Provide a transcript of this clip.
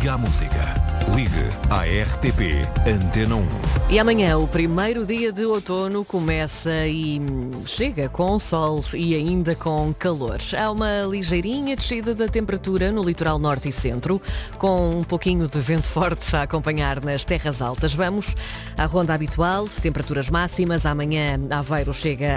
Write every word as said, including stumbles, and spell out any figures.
Liga à música. Ligue à R T P Antena um. E amanhã, o primeiro dia de outono, começa e chega com sol e ainda com calor. Há uma ligeirinha descida da temperatura no litoral norte e centro, com um pouquinho de vento forte a acompanhar nas terras altas. Vamos à ronda habitual, temperaturas máximas. Amanhã, Aveiro chega